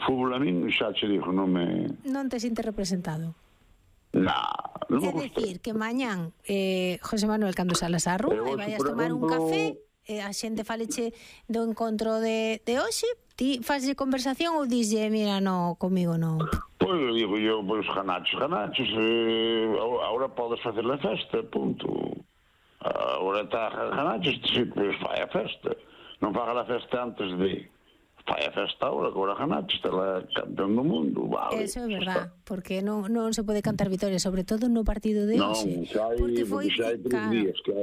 fútbol a min xa che digo, non me... Non te sintes representado? Non me É gusta. dicir, que mañán José Manuel cando salas á rúa e vayas tomar un café, a xente faleche do encontro de hoxe, ti faslle conversación ou dislle, mira, no, comigo non? Pois digo eu, pois ganachos, agora podes facer a festa, punto. Agora está ganachos, pois fai a festa. Non faga a festa antes de... Fai a festa agora, que agora ganachos, está lá campeón do mundo, vale. Eso é verdad, porque non se pode cantar vitorias, sobre todo no partido de hoxe. Porque xa hai 3 días que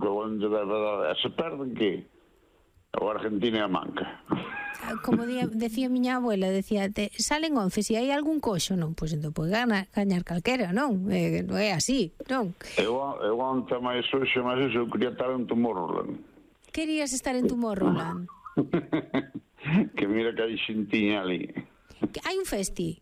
se perden que a Argentina é a manca. Como decía miña abuela, decía, salen 11, se hai algún coxo, non, pois entón pode gañar calquera, non? Non é así, non? Eu onte máis hoxe, máis eu quería estar en Tomorrowland. Querías estar en Tomorrowland? Que mira que hai xintiña ali. Hai un festi?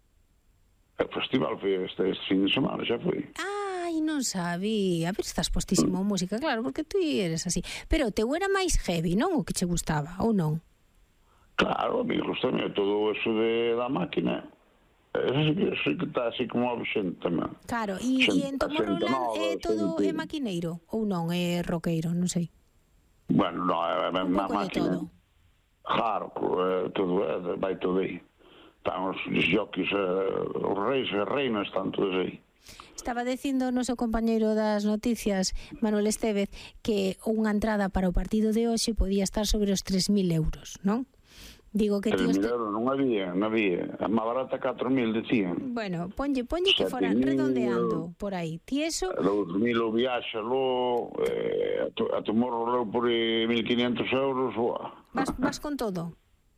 O festival foi este fin de semana, xa foi. Ai, non sabía. A ver, estás postísimo en música, claro, porque tú eres así. Pero o teu era máis heavy, non? O que che gustaba, ou non? Claro, a mí gustame todo eso da máquina. Eso sí que está así como absente tamén. Claro, e en Tomorrowland é todo é maquineiro? Ou non, é roqueiro, non sei. Bueno, non, é máquina. Un pouco de todo. Claro, todo vai todo aí. Están os jockeys, os reis e reinas, están todos aí. Estaba dicindo o noso compañeiro das noticias, Manuel Estévez, que unha entrada para o partido de hoxe podía estar sobre os 3.000 euros, non? Digo que tío... 3.000 euros non había. A má barata 4.000, decían. Bueno, ponlle que foran redondeando por aí. Ti eso... 2.000 o viaxe, a Tomorrowland por 1.500 euros, Vas con todo?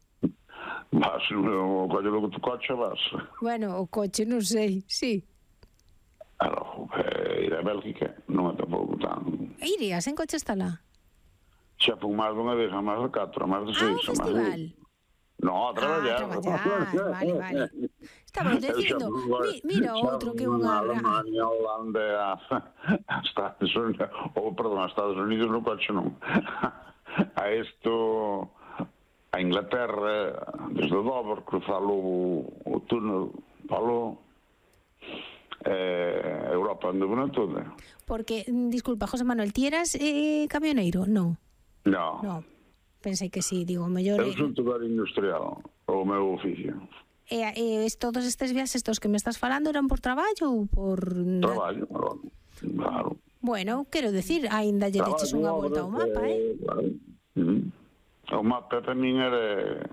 Vas, o collo do coche vas. Bueno, o coche, non sei, sí. Claro, ir a Bélgica non é tampouco tan... Irías en coche hasta lá? Xa fui máis dunha vez, a máis de 4, a máis de 6. Ah, o festival? No, a traballar. Vale. Estamos dicindo, mira outro que unha... Alemania, Holanda, Estados Unidos no coche non. A isto... A Inglaterra, desde Dover, cruzalo o túnel, falou, Europa ando na toda. Porque, disculpa, José Manuel, ti eras camioneiro, non? No. Pensei que sí, digo, mellor... Eu son tutor industrial, o meu oficio. Todos estes viaxes dos que me estás falando eran por traballo ou por... Traballo, claro. Bueno, quero decir, aínda lle deches unha volta ao mapa, Claro. O mapa para min era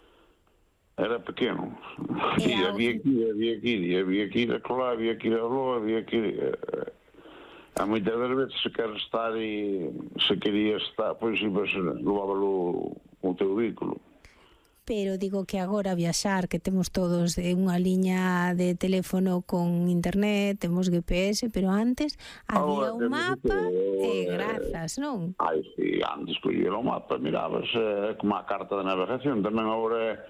pequeno. Había que ir a colar, había que ir a Loa, había que ir... Há moitas veces se quer estar e se quería estar, pois levávalo o teu vehículo. Pero digo que agora viaxar, que temos todos unha liña de teléfono con internet, temos GPS, pero antes había un mapa e grazas, non? Ai, sí, antes collía o mapa, mirabas como a carta de navegación. Tamén agora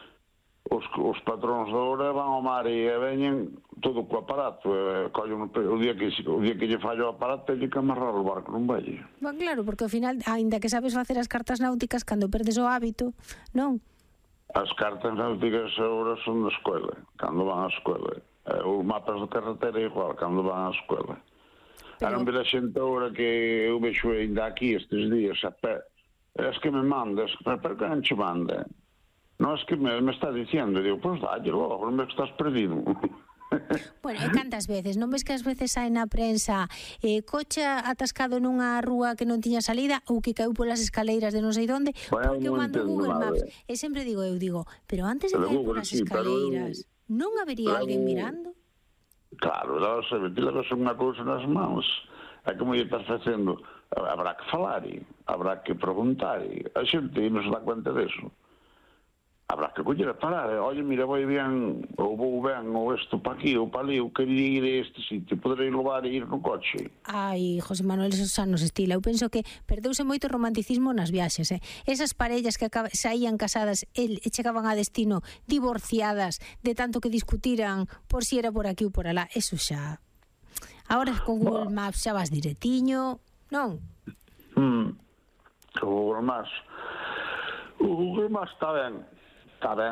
os patróns de agora van ao mar e veñen todo co aparato. O día que lle fallo o aparato, teñe que amarrar o barco non vai. Bueno, claro, porque ao final, aínda que sabes facer as cartas náuticas, cando perdes o hábito, non? As cartas náuticas agora son da escola, cando van á escola. Os mapas de carretera é igual, cando van á escola. A non ver a xente agora que eu vexo ainda aquí estes días a pé. Es que me mandas, pero que non che manda? Non, es que me está diciendo, digo, pois dalle logo, non ves que estás perdido. Bueno, e cantas veces? Non ves que ás veces hai na prensa coche atascado nunha rúa que non tiña salida ou que caeu polas escaleiras de non sei onde porque o mando Google Maps. E sempre digo, pero antes de caer polas escaleiras non habería alguén mirando? Claro, ti levas unha cousa nas mãos. É como lle estás facendo. Habrá que falar, habrá que preguntar. A xente non se dá cuenta deso. Habrá que coller a parar, oye, mira, vou ben, ou isto para aquí, ou para ali, eu quería ir a este sitio, poderei levar e ir no coche. Ai, José Manuel, eso xa nos estila. Eu penso que perdeuse moito romanticismo nas viaxes, Esas parellas que saían casadas e chegaban a destino divorciadas de tanto que discutiran por si era por aquí ou por alá, eso xa... Agora con Google Maps xa vas diretiño, non? Con Google Maps... O Google Maps está ben.